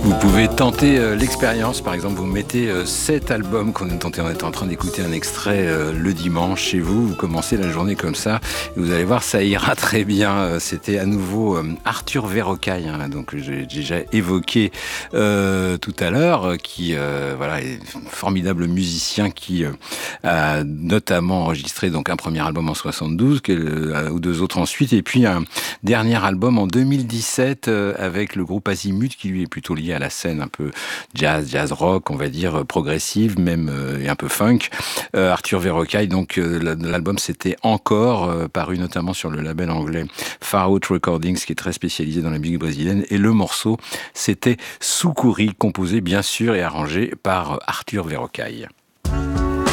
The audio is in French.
Vous pouvez tenter l'expérience, par exemple vous mettez cet album dont on est en train d'écouter un extrait le dimanche chez vous, vous commencez la journée comme ça, et vous allez voir ça ira très bien. C'était à nouveau Arthur Verrocaille, hein, donc j'ai déjà évoqué tout à l'heure, qui voilà, est un formidable musicien qui a notamment enregistré donc un premier album en 72, ou deux autres ensuite, et puis un dernier album en 2017 avec le groupe Azimut qui lui est plutôt lié à la scène un peu jazz rock, on va dire progressive même, et un peu funk. Arthur Verrocaille, donc l'album c'était Encore, paru notamment sur le label anglais Far Out Recordings qui est très spécialisé dans la musique brésilienne, et le morceau c'était Sucuri, composé bien sûr et arrangé par Arthur Verrocaille.